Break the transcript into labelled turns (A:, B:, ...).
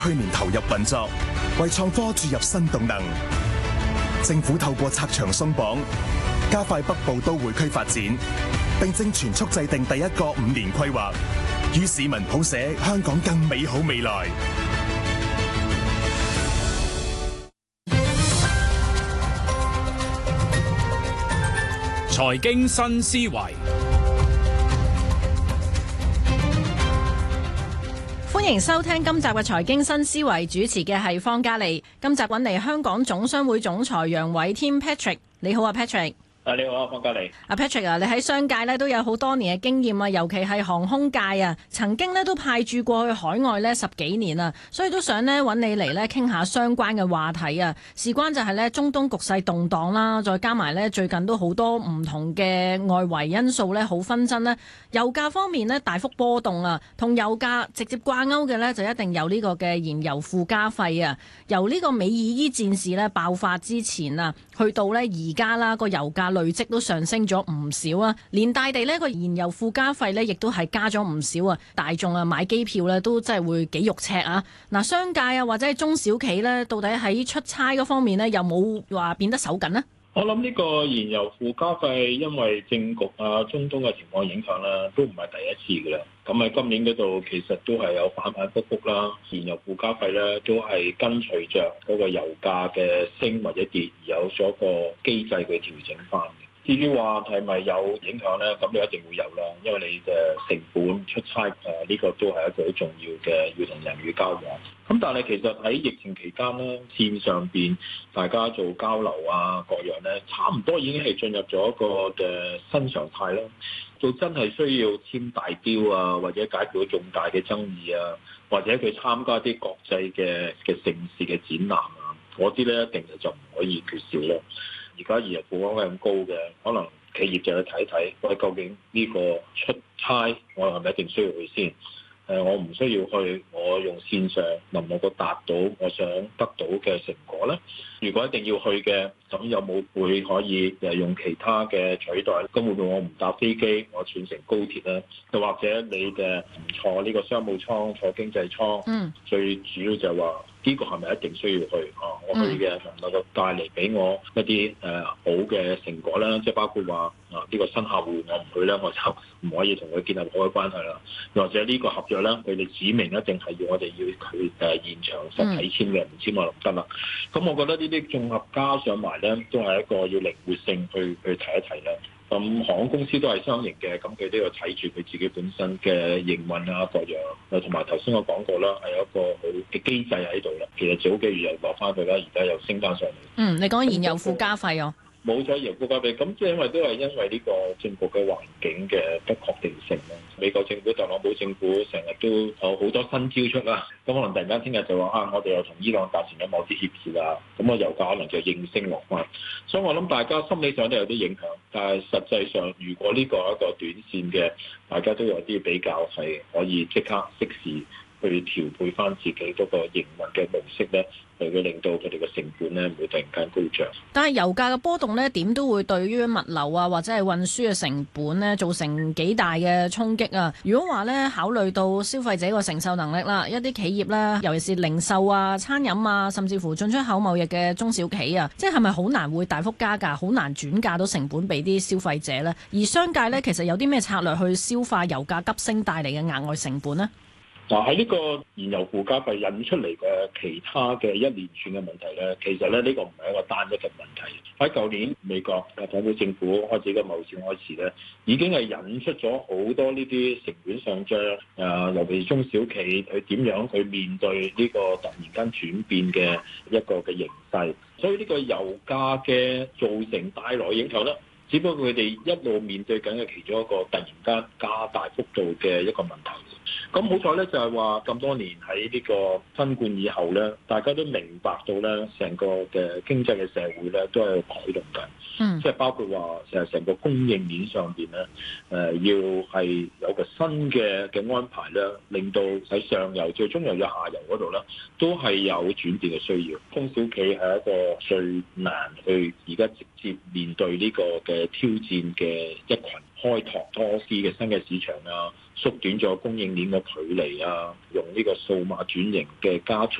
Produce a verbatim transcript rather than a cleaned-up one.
A: 去年投入運作，為創科注入新動能。政府透過拆牆鬆綁，加快北部都會區發展，並正全速制定第一個五年規劃，與市民譜寫香港更美好未來。
B: 財經新思維，
C: 歡迎收聽今集嘅財經新思維，主持嘅係方嘉利。今集揾嚟香港總商會總裁楊偉添 Patrick， 你好啊 Patrick。
D: 啊，你好啊，方嘉利。
C: 阿 Patrick 啊，你喺商界咧都有好多年嘅經驗啊，尤其係航空界啊，曾經咧都派駐過去海外咧十幾年啊，所以都想咧揾你嚟咧傾下相關嘅話題啊。事關就係咧中東局勢動盪啦，再加埋咧最近都好多唔同嘅外圍因素咧好紛爭咧，油價方面咧大幅波動啊，同油價直接掛鈎嘅咧就一定有呢個嘅燃油附加費啊。由呢個美以伊戰事咧爆發之前啊，去到咧而家啦個油價累積都上升咗唔少啊，連帶地呢個燃油附加費呢亦都係加咗唔少啊，大眾啊買機票呢都真係會幾肉赤啊！嗱，商界啊或者係中小企呢，到底喺出差嗰方面呢，有冇話變得手緊呢？
D: 我諗呢個燃油附加費因為政局啊、中東嘅情況影響啦，都唔係第一次噶啦。咁喺今年嗰度其實都係有反反覆覆啦，燃油附加費咧都係跟隨着嗰個油價嘅升或者跌而有咗個機制嘅調整翻嘅。至於話係咪有影響咧？咁你一定會有啦，因為你嘅成本出差誒呢、呃這個都係一個好重要嘅要同人與交往。咁但係其實喺疫情期間咧，線上邊大家做交流啊各樣咧，差唔多已經係進入咗一個嘅新常態啦。到真係需要簽大標啊，或者解決到重大嘅爭議啊，或者佢參加啲國際嘅嘅盛事嘅展覽啊，嗰啲咧一定就唔可以缺少咯。而家燃油附加費咁高嘅，可能企業就去睇睇，喂，究竟呢個出差我係咪一定需要去先？誒，我唔需要去，我用線上能唔能夠達到我想得到嘅成果咧？如果一定要去嘅，咁有冇會可以誒用其他嘅取代？咁會唔會我唔搭飛機，我轉乘高鐵咧？又或者你嘅唔坐呢個商務艙，坐經濟艙？嗯，最主要就係話呢個係咪一定需要去？啊，我去嘅能唔能夠帶嚟俾我一啲誒、呃、好嘅成果啦？即係包括話啊，呢、這個新客戶我唔去咧，我就唔可以同佢建立好嘅關係啦。又或者呢個合約咧，佢哋指明一定係要我哋要佢誒現場實體簽嘅，唔簽我就唔得啦。咁我覺得呢啲綜合加上埋咧，都係一個要靈活性去去睇一睇啦。咁航空公司都係雙贏嘅，咁佢都要睇住佢自己本身嘅營運啊各樣，誒同埋頭先我講過啦，係有一個好嘅機制喺度啦。其實早幾月又落翻去啦，而家又升翻上嚟。
C: 嗯，你講燃油附加費哦。
D: 冇咗燃油附加費，咁即係因為都係因為呢個政局嘅環境嘅不確定性啦。美國政府、特朗普政府成日都有好多新招出啦，咁可能突然間聽日就話啊，我哋又同伊朗達成咗某啲協議啦，咁個油價可能就應聲落翻。所以我諗大家心理上都有啲影響，但係實際上如果呢個係一個短線嘅，大家都有啲比較係可以即刻即時去調配翻自己嗰個營運嘅模式咧，就會令到佢哋嘅成本咧唔會突然間高漲。
C: 但係油價嘅波動咧，點都會對於物流啊或者係運輸嘅成本咧造成幾大嘅衝擊啊！如果話咧考慮到消費者個承受能力啦，一啲企業咧，尤其是零售啊、餐飲啊，甚至乎進出口貿易嘅中小企啊，即係係咪好難會大幅加價，好難轉嫁到成本俾啲消費者咧？而商界咧，其實有啲咩策略去消化油價急升帶嚟嘅額外成本呢？
D: 嗱，喺呢個燃油附加費引出嚟嘅其他嘅一連串嘅問題咧，其實咧呢個唔係一個單一嘅問題。喺舊年美國特朗普政府開始嘅貿易戰開始咧，已經係引出咗好多呢啲成本上漲，誒尤其是中小企佢點樣去面對呢個突然間轉變嘅一個嘅形勢。所以呢個油價嘅造成帶來影響咧，只不過佢哋一路面對緊嘅其中一個突然間加大幅度嘅一個問題。咁好彩咧，就係話咁多年喺呢個新冠以後咧，大家都明白到咧，成個嘅經濟嘅社會咧都係改動緊。嗯，即係包括話成成個供應鏈上邊咧，誒、呃、要係有個新嘅嘅安排咧，令到喺上游、最中游、有下游嗰度咧，都係有轉變嘅需要。中小企係一個最難去而家直接面對呢個嘅挑戰嘅一群，開拓多啲嘅新嘅市場啊！ 縮短咗供應鏈嘅距離啊，用呢個數碼轉型嘅加速